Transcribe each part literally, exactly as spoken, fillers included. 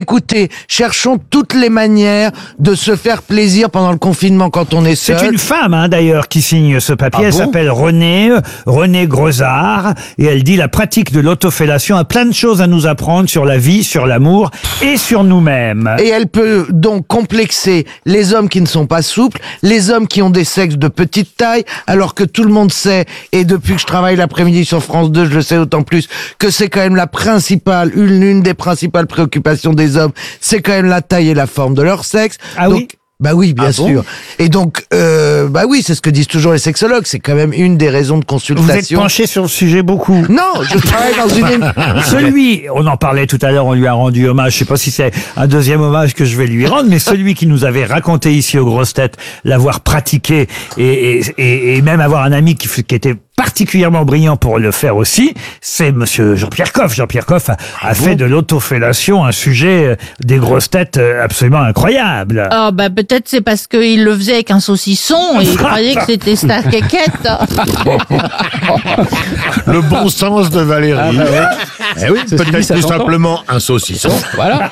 écoutez, cherchons toutes les manières de se faire plaisir pendant le confinement quand on est seul. C'est une femme, hein, d'ailleurs, qui signe ce papier. Ah elle bon s'appelle Renée, Renée Grosard, et elle dit la pratique de l'autofellation a plein de choses à nous apprendre sur la vie, sur l'amour et sur nous-mêmes. Et elle peut donc complexer les hommes qui ne sont pas souples, les hommes qui ont des sexes de petite taille, alors que tout le monde sait, et depuis que je travaille l'après-midi sur France deux, je le sais d'autant plus, que c'est quand même la principale, une, une des principales préoccupations des hommes, c'est quand même la taille et la forme de leur sexe. Ah donc, oui Bah oui, bien Ah sûr. bon Et donc, euh, bah oui, c'est ce que disent toujours les sexologues. C'est quand même une des raisons de consultation. Vous êtes penché sur le sujet beaucoup. Non, je travaille dans une... Celui, on en parlait tout à l'heure, on lui a rendu hommage, je sais pas si c'est un deuxième hommage que je vais lui rendre, mais celui qui nous avait raconté ici aux grosses têtes, l'avoir pratiqué et, et, et, et même avoir un ami qui, f- qui était particulièrement brillant pour le faire aussi, c'est monsieur Jean-Pierre Coff. Jean-Pierre Coff a, a fait de l'autofellation un sujet euh, des grosses têtes euh, absolument incroyable. Ah bah peut-être c'est parce qu'il le faisait avec un saucisson et il croyait que c'était Star Quéquette. Le bon sens de Valérie. Ah, bah ouais. Eh oui, Ceci dit, peut-être ça tout s'entend. simplement un saucisson. Voilà.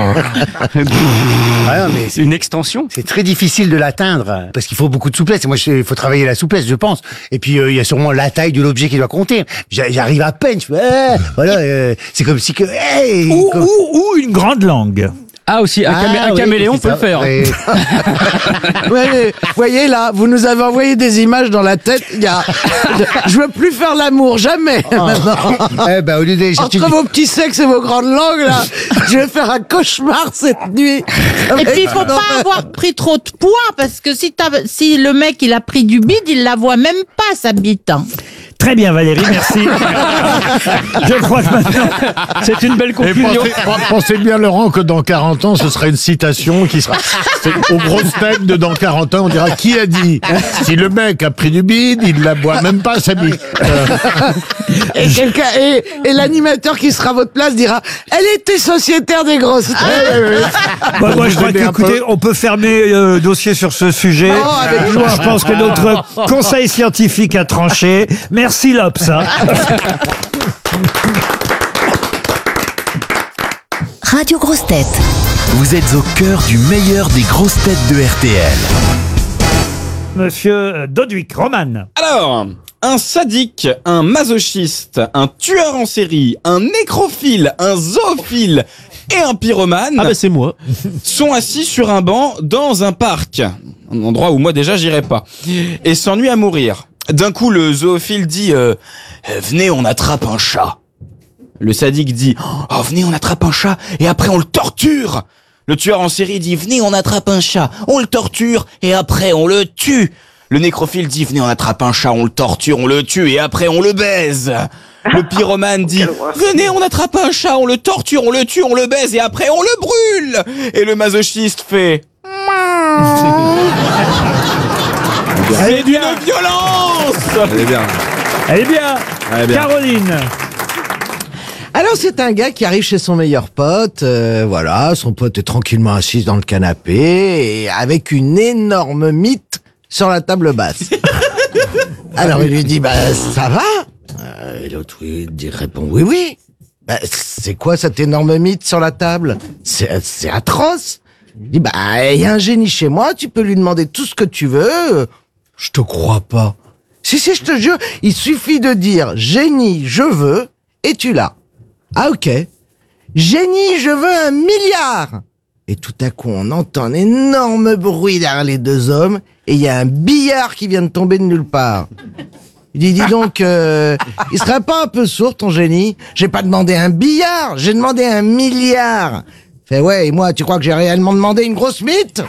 Ah non, mais C'est une extension. c'est très difficile de l'atteindre parce qu'il faut beaucoup de souplesse. Et moi, il faut travailler la souplesse, je pense. Et puis, euh, il y a sûrement la taille de l'objet qui doit compter. J'a- J'arrive à peine. Je fais, eh, voilà, euh, c'est comme si que. Hey, Ou, comme- ou, ou une grande langue. Ah aussi, un, camé- Ah, un oui, caméléon c'est peut ça. le faire. Ouais. Ouais, mais, voyez là, vous nous avez envoyé des images dans la tête. Il y a, je veux plus faire l'amour, jamais. maintenant. Eh ben, au lieu d'aller chercher Entre du- vos petits sexes et vos grandes langues là, je vais faire un cauchemar cette nuit. Et puis il faut pas avoir pris trop de poids parce que si, t'as- si le mec il a pris du bide, il la voit même pas sa bite. hein. Très bien Valérie, merci. Je crois que maintenant... C'est une belle Et conclusion. pensez, pensez bien, Laurent, que dans quarante ans, ce sera une citation qui sera c'est aux grosses têtes de dans quarante ans, on dira qui a dit si le mec a pris du bide, il la boit même pas sa bite. Euh, Et quelqu'un et, et l'animateur qui sera à votre place dira elle était sociétaire des grosses têtes. Bon, Pour moi, vous je crois aider un qu'écoutez, peu. on peut fermer le dossier sur ce sujet. Oh, avec joie. Je pense que notre conseil scientifique a tranché. Merci Lops. hein. Radio Grosses Têtes. Vous êtes au cœur du meilleur des grosses têtes de R T L. Monsieur Dodwick, Roman. Alors, un sadique, un masochiste, un tueur en série, un nécrophile, un zoophile et un pyromane Ah bah c'est moi. sont assis sur un banc dans un parc, un endroit où moi déjà j'irais pas, et s'ennuient à mourir. D'un coup, le zoophile dit euh, « Venez, on attrape un chat ». Le sadique dit « Oh, venez, on attrape un chat et après on le torture ». Le tueur en série dit « Venez, on attrape un chat, on le torture et après on le tue ». Le nécrophile dit « Venez, on attrape un chat, on le torture, on le tue et après on le baise ». Le pyromane dit « Venez, on attrape un chat, on le torture, on le tue, on le baise et après on le brûle ». Et le masochiste fait « C'est d'une violence !» Elle est bien. Elle est bien. Elle est bien. Caroline. Alors c'est un gars qui arrive chez son meilleur pote, euh, voilà, son pote est tranquillement assis dans le canapé et avec une énorme mythe sur la table basse. Alors il lui dit bah ça va euh, Et l'autre il dit, répond oui oui. Bah, c'est quoi cette énorme mythe sur la table? C'est c'est atroce. Il dit bah il y a un génie chez moi, tu peux lui demander tout ce que tu veux. Je te crois pas. Si si je te jure, il suffit de dire génie je veux et tu l'as. Ah ok. Génie, je veux un milliard. Et tout à coup, on entend un énorme bruit derrière les deux hommes et il y a un billard qui vient de tomber de nulle part. Il dit, dis donc, euh, il serait pas un peu sourd ton génie? J'ai pas demandé un billard, j'ai demandé un milliard. Fait ouais, et moi, tu crois que j'ai réellement demandé une grosse mythe?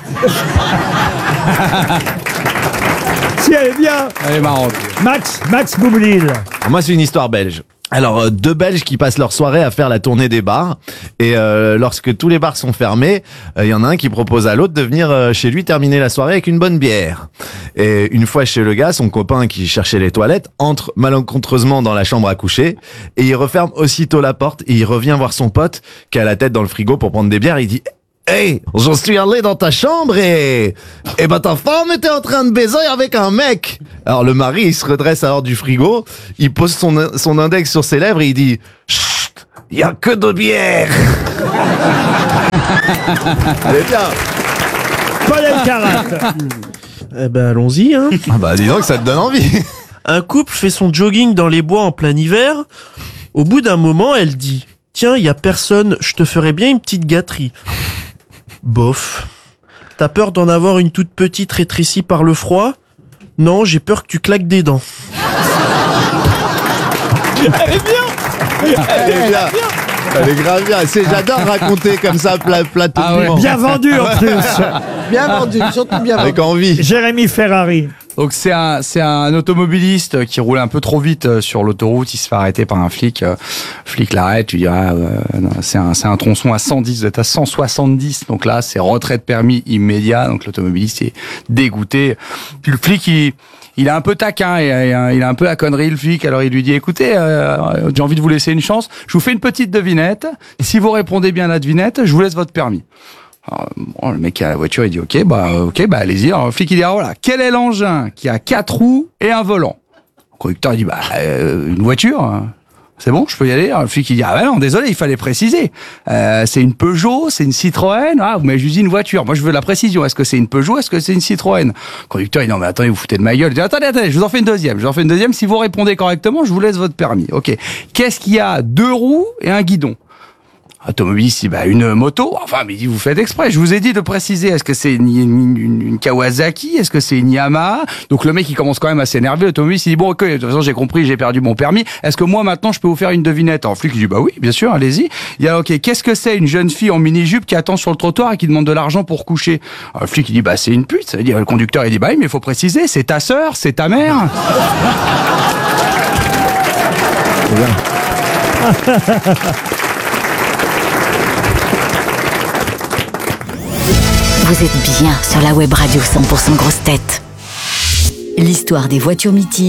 Si elle est bien. Elle est marrante. Max, Max Boublil. Moi, c'est une histoire belge. Alors, euh, deux Belges qui passent leur soirée à faire la tournée des bars. Et euh, lorsque tous les bars sont fermés, il euh, y en a un qui propose à l'autre de venir euh, chez lui terminer la soirée avec une bonne bière. Et une fois chez le gars, son copain qui cherchait les toilettes entre malencontreusement dans la chambre à coucher. Et il referme aussitôt la porte et il revient voir son pote qui a la tête dans le frigo pour prendre des bières. Il dit... Hey, j'en suis allé dans ta chambre et... Eh ben ta femme était en train de baiser avec un mec. Alors le mari, il se redresse alors du frigo, il pose son, son index sur ses lèvres et il dit... Chut, y a que de bière. Elle est bien. Paul Elkarat. Eh ben, allons-y, hein. Ah bah, dis donc, ça te donne envie. Un couple fait son jogging dans les bois en plein hiver. Au bout d'un moment, elle dit « Tiens, y a personne, je te ferais bien une petite gâterie. » Bof. T'as peur d'en avoir une toute petite rétrécie par le froid ? Non, j'ai peur que tu claques des dents. Elle est bien. Elle est bien. Elle est grave bien. C'est, j'adore raconter comme ça, plat, plateau Ah ouais. Bien vendu en plus. Bien vendu, surtout bien vendu. avec envie. Jérémy Ferrari. Donc c'est un c'est un automobiliste qui roulait un peu trop vite euh, sur l'autoroute, il se fait arrêter par un flic. Euh, flic l'arrête, tu diras ah, euh, non, c'est un c'est un tronçon à cent dix, vous êtes à cent soixante-dix. Donc là, c'est retrait de permis immédiat. Donc l'automobiliste est dégoûté. Puis le flic il il est un peu taquin et, et, et il a un peu la connerie le flic. Alors il lui dit écoutez, euh, j'ai envie de vous laisser une chance. Je vous fais une petite devinette. Si vous répondez bien à la devinette, je vous laisse votre permis. Alors, bon, le mec qui a la voiture, il dit ok, bah ok, bah allez-y. Alors le flic il dit ah, voilà, quel est l'engin qui a quatre roues et un volant? Le conducteur il dit bah euh, une voiture. Hein. C'est bon, je peux y aller. Alors, le flic il dit ah ouais non, désolé, il fallait préciser. Euh, c'est une Peugeot, c'est une Citroën. Ah vous m'avez juste dit une voiture. Moi je veux la précision. Est-ce que c'est une Peugeot, est-ce que c'est une Citroën? Le conducteur il dit non mais attendez, vous foutez de ma gueule. Il dit attendez attendez, je vous en fais une deuxième. Je vous en fais une deuxième. Si vous répondez correctement, je vous laisse votre permis. Ok. Qu'est-ce qu'il y a? Deux roues et un guidon. Automobiliste, bah une moto. Enfin, mais il dit vous faites exprès. Je vous ai dit de préciser. Est-ce que c'est une, une, une, une Kawasaki? Est-ce que c'est une Yamaha? Donc le mec il commence quand même à s'énerver. L'automobiliste il dit bon ok, de toute façon j'ai compris, j'ai perdu mon permis. Est-ce que moi maintenant je peux vous faire une devinette? En flic il dit bah oui, bien sûr, allez-y. Il dit ah, ok, qu'est-ce que c'est une jeune fille en mini jupe qui attend sur le trottoir et qui demande de l'argent pour coucher? Alors, le flic il dit bah c'est une pute. Ça veut dire le conducteur il dit bah oui, mais il faut préciser. C'est ta sœur, c'est ta mère. Vous êtes bien sur la web radio cent pour cent Grosses Têtes. L'histoire des voitures mythiques.